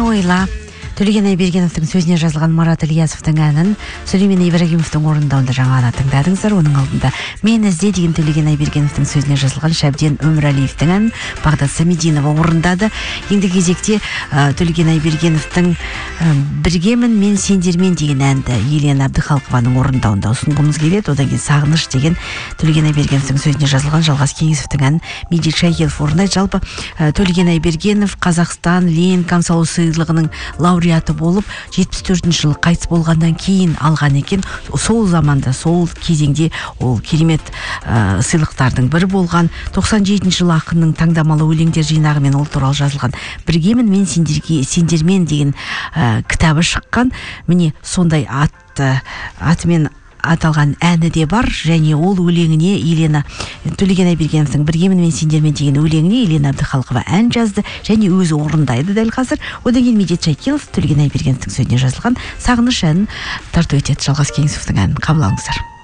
ойла. Төлеген Айбергеновтың сөзіне жазылған Марат Ильясовтың әнін Сүлеймен Ибрагимовтың орындауында жаңа тыңдадыңыздар. Оның алдында Мен ізде деген Төлеген Айбергеновтың сөзіне жазылған Шәбден Өмірәлиевтің әнін Бағдат Самидинова орындады. Енді кезекте Төлеген Айбергеновтың Біргемін мен сендермен деген әнді Елена Әбдіхалқованың орындауында ұсынғымыз келеді. Одан кейін Сағыныш деген Төлеген Айбергеновтың сөзіне жазылған Жалғас Кеңесовтің әнін Медет Шайкелов орындайды. Жалпы Төлеген Айбергенов Қазақстан Ленин комсомол сыйлығының лауреаты болып 74 жылы қайтыс болғаннан кейін алған екен. Сол заманда, сол кезеңде ол керемет сыйлықтардың бірі болған. 97 жылы ақынның таңдамалы өлеңдер жинағымен ол туралы жазылған Біргемін мен сендермен деген кітабы шыққан. Міне сондай атымен аталған әні де бар, және ол өлеңіне Төлеген Айбергеновтың Біргемін мен сендермен деген өлеңіне Елена Әбдіхалқова ән жазды және өзі орындайды дәл қазір. Одан кейін Медет Шайкелов Төлеген Айбергеновтың сөзіне жазылған Сағыныш әнін тарту етеді. Жалғас Кеңесовтың әнін қабыл алыңыздар.